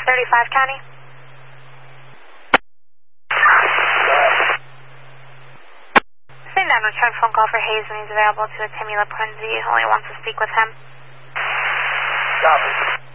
35 County. Send down return phone call for Hayes when he's available to attend Lapunzi. Only wants to speak with him. Copy.